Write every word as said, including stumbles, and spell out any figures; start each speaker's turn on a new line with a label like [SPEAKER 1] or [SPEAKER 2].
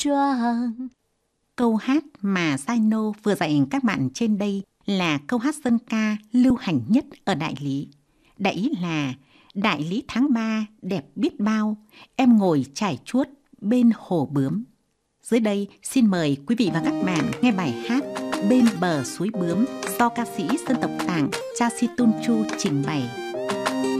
[SPEAKER 1] choàng.
[SPEAKER 2] Câu hát mà Sino vừa dạy các bạn trên đây là câu hát dân ca lưu hành nhất ở Đại Lý. Đại ý là: đại lý tháng ba đẹp biết bao, em ngồi trải chuốt bên hồ bướm. Dưới đây xin mời quý vị và các bạn nghe bài hát Bên bờ suối bướm do ca sĩ dân tộc Tạng Cha Si Tun Chu trình bày.